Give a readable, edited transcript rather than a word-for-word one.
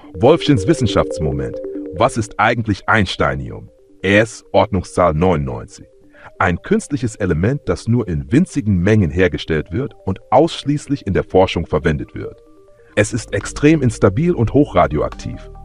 Wolffchens Wissenschaftsmoment. Was ist eigentlich Einsteinium? Es, Ordnungszahl 99. Ein künstliches Element, das nur in winzigen Mengen hergestellt wird und ausschließlich in der Forschung verwendet wird. Es ist extrem instabil und hochradioaktiv.